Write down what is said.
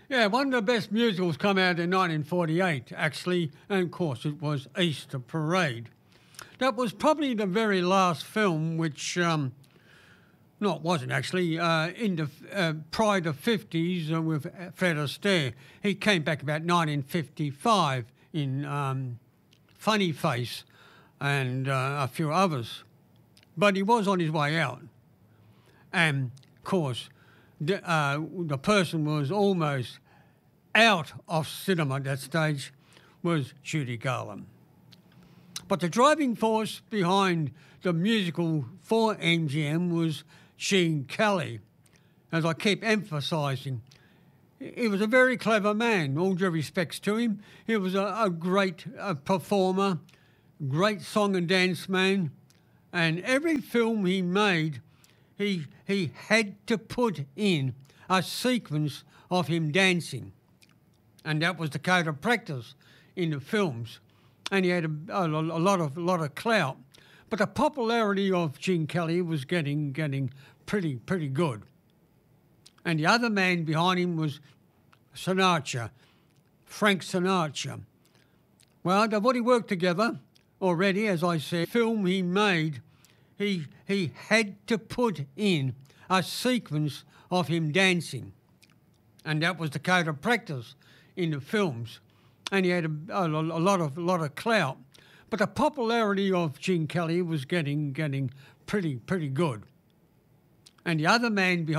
Yeah, one of the best musicals come out in 1948, actually, and of course it was Easter Parade. That was probably the very last film which, no, it wasn't actually, in the prior to 50s with Fred Astaire. He came back about 1955 in Funny Face and a few others. But he was on his way out. And, of course, the person was almost out of cinema at that stage was Judy Garland. But the driving force behind the musical for MGM was Gene Kelly. As I keep emphasising, he was a very clever man, all due respects to him. He was a great performer, great song and dance man, and every film he made, he had to put in a sequence of him dancing. And that was the code of practice in the films. And he had a lot of clout. But the popularity of Gene Kelly was getting pretty good. And the other man behind him was Sinatra, Frank Sinatra. Well, they've already worked together already, as I said. The film he made, he had to put in a sequence of him dancing. And that was the code of practice in the films. And he had a lot of clout. But the popularity of Gene Kelly was getting pretty good. And the other man behind